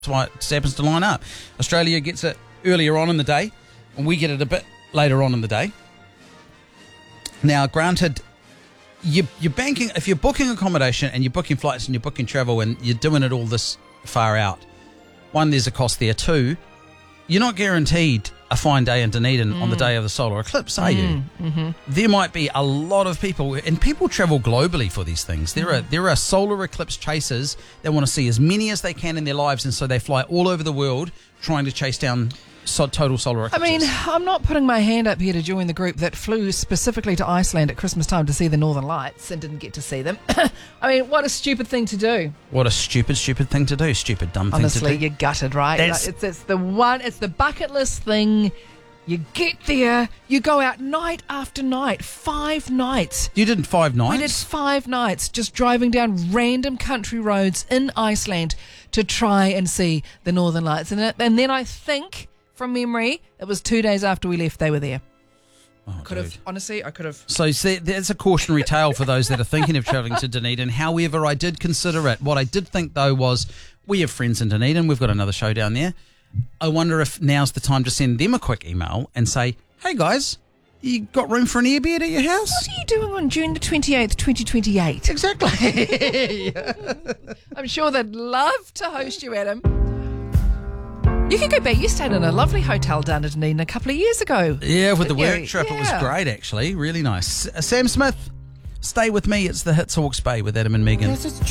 why it just happens to line up. Australia gets it earlier on in the day, and we get it a bit later on in the day. Now, granted, you're banking, if you're booking accommodation and you're booking flights and you're booking travel and you're doing it all this far out, one, there's a cost there. Two, you're not guaranteed a fine day in Dunedin on the day of the solar eclipse, are you? Mm-hmm. There might be a lot of people, and people travel globally for these things. There are solar eclipse chasers that want to see as many as they can in their lives, and so they fly all over the world trying to chase down total solar eclipses. I mean, I'm not putting my hand up here to join the group that flew specifically to Iceland at Christmas time to see the Northern Lights and didn't get to see them. I mean, what a stupid thing to do. What a stupid thing to do. Stupid, dumb Honestly, thing to do. You're gutted, right? It's the bucket list thing. You get there, you go out night after night, 5 nights. You did 5 nights? We did 5 nights just driving down random country roads in Iceland to try and see the Northern Lights. And then I think, from memory, it was 2 days after we left they were there. Oh, I could have. So see, there's a cautionary tale for those that are thinking of travelling to Dunedin. However, I did consider it. What I did think, though, was we have friends in Dunedin. We've got another show down there. I wonder if now's the time to send them a quick email and say, hey, guys, you got room for an airbed at your house? What are you doing on June the 28th, 2028? Exactly. I'm sure they'd love to host you, Adam. You can go back. You stayed in a lovely hotel down at Dunedin a couple of years ago. Yeah, with the work trip. Yeah. It was great, actually. Really nice. Sam Smith, stay with me. It's the Hits Hawke's Bay with Adam and Megan.